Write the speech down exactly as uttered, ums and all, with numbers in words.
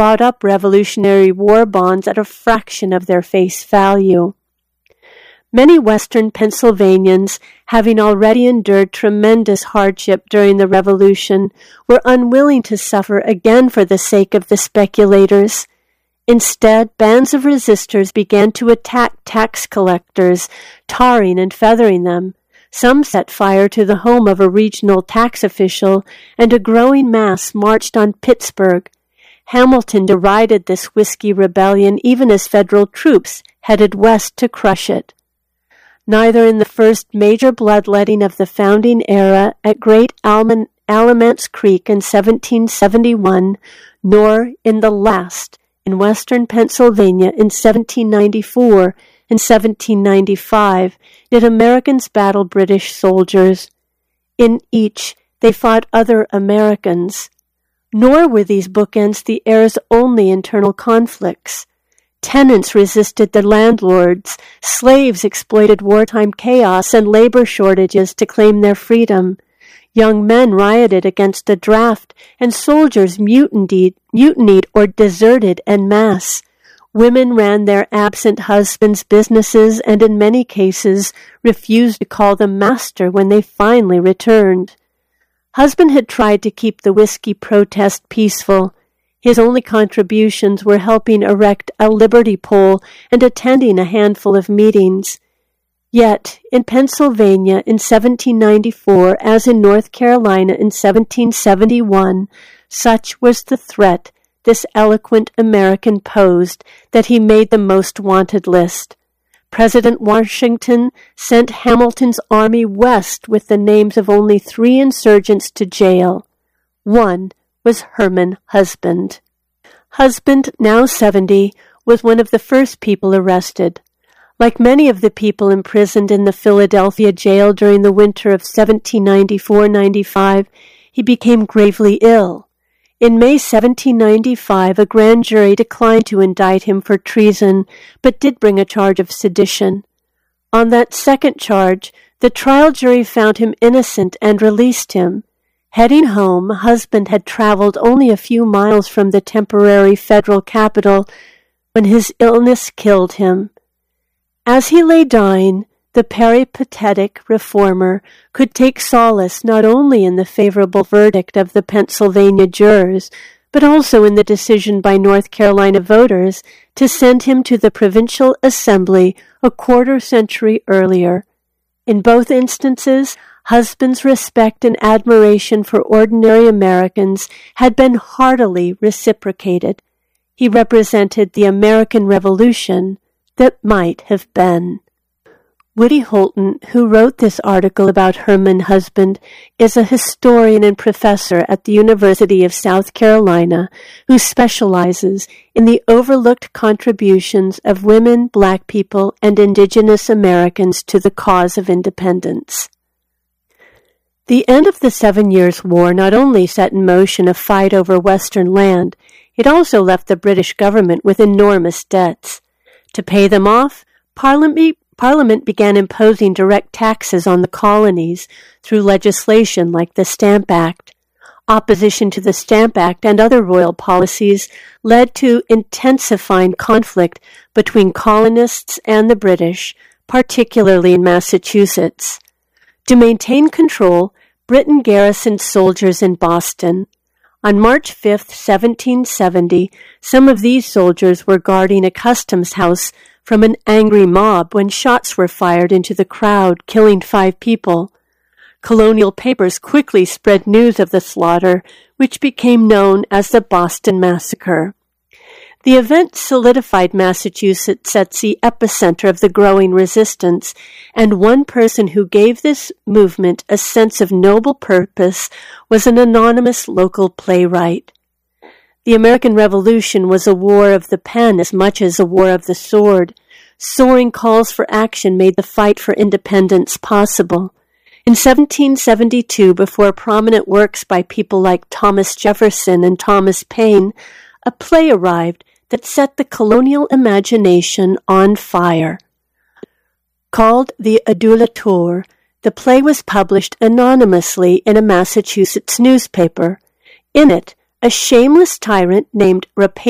bought up Revolutionary War bonds at a fraction of their face value. Many Western Pennsylvanians, having already endured tremendous hardship during the Revolution, were unwilling to suffer again for the sake of the speculators. Instead, bands of resistors began to attack tax collectors, tarring and feathering them. Some set fire to the home of a regional tax official, and a growing mass marched on Pittsburgh. Hamilton derided this whiskey rebellion even as federal troops headed west to crush it. Neither in the first major bloodletting of the founding era at Great Alman- Alamance Creek in seventeen seventy-one, nor in the last in western Pennsylvania in seventeen ninety-four and seventeen ninety-five did Americans battle British soldiers. In each, they fought other Americans. Nor were these bookends the era's only internal conflicts. Tenants resisted their landlords, slaves exploited wartime chaos and labor shortages to claim their freedom. Young men rioted against the draft, and soldiers mutinied, mutinied or deserted en masse. Women ran their absent husbands' businesses and in many cases refused to call them master when they finally returned. Husband had tried to keep the whiskey protest peaceful. His only contributions were helping erect a liberty pole and attending a handful of meetings. Yet, in Pennsylvania in seventeen ninety-four, as in North Carolina in seventeen seventy-one, such was the threat this eloquent American posed that he made the most wanted list. President Washington sent Hamilton's army west with the names of only three insurgents to jail. One was Herman Husband. Husband, now seventy, was one of the first people arrested. Like many of the people imprisoned in the Philadelphia jail during the winter of seventeen ninety-four ninety-five, he became gravely ill. In May seventeen ninety-five, a grand jury declined to indict him for treason, but did bring a charge of sedition. On that second charge, the trial jury found him innocent and released him. Heading home, Husband had traveled only a few miles from the temporary federal capital when his illness killed him. As he lay dying, the peripatetic reformer could take solace not only in the favorable verdict of the Pennsylvania jurors, but also in the decision by North Carolina voters to send him to the provincial assembly a quarter century earlier. In both instances, Husband's respect and admiration for ordinary Americans had been heartily reciprocated. He represented the American Revolution that might have been. Woody Holton, who wrote this article about Herman Husband, is a historian and professor at the University of South Carolina who specializes in the overlooked contributions of women, black people, and indigenous Americans to the cause of independence. The end of the Seven Years' War not only set in motion a fight over Western land, it also left the British government with enormous debts. To pay them off, Parliament Parliament began imposing direct taxes on the colonies through legislation like the Stamp Act. Opposition to the Stamp Act and other royal policies led to intensifying conflict between colonists and the British, particularly in Massachusetts. To maintain control, Britain garrisoned soldiers in Boston. On March fifth, seventeen seventy, some of these soldiers were guarding a customs house from an angry mob when shots were fired into the crowd, killing five people. Colonial papers quickly spread news of the slaughter, which became known as the Boston Massacre. The event solidified Massachusetts as the epicenter of the growing resistance, and one person who gave this movement a sense of noble purpose was an anonymous local playwright. The American Revolution was a war of the pen as much as a war of the sword. Soaring calls for action made the fight for independence possible. In seventeen seventy-two, before prominent works by people like Thomas Jefferson and Thomas Paine, a play arrived that set the colonial imagination on fire. Called The Adulator, the play was published anonymously in a Massachusetts newspaper. In it, a shameless tyrant named Rapacious